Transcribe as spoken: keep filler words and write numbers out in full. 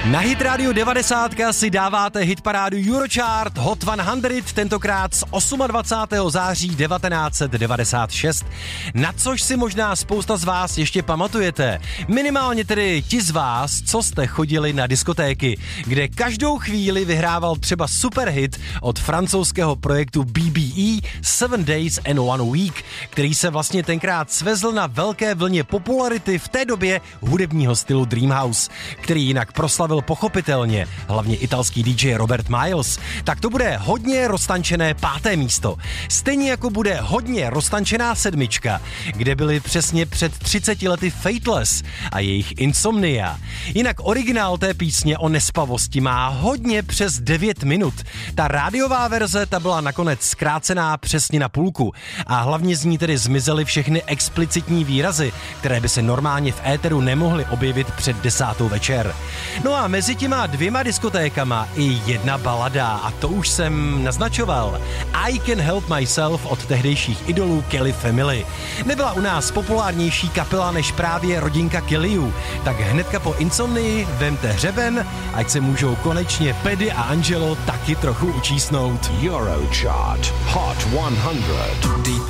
Na Hit Radio devadesát si dáváte hitparádu Eurochart Hot sto, tentokrát z dvacátého osmého září devatenáct set devadesát šest, na což si možná spousta z vás ještě pamatujete. Minimálně tedy ti z vás, co jste chodili na diskotéky, kde každou chvíli vyhrával třeba superhit od francouzského projektu B B E Seven Days and One Week, který se vlastně tenkrát svezl na velké vlně popularity v té době hudebního stylu Dream House, který jinak proslavil pochopitelně hlavně italský D J Robert Miles. Tak to bude hodně roztančené páté místo. Stejně jako bude hodně roztančená sedmička, kde byli přesně před třiceti lety Fateless a jejich Insomnia. Jinak originál té písně o nespavosti má hodně přes devět minut. Ta rádiová verze ta byla nakonec zkrácená přesně na půlku a hlavně z ní tedy zmizely všechny explicitní výrazy, které by se normálně v éteru nemohly objevit před desátou večer. No a mezi těma dvěma diskotékama i jedna balada a to už jsem naznačoval. I Can Help Myself od tehdejších idolů Kelly Family. Nebyla u nás populárnější kapela než právě rodinka Kellyů, tak hnedka po Insomnii vemte hřeben, ať se můžou konečně Paddy a Angelo taky trochu učísnout. Eurochart Hot sto.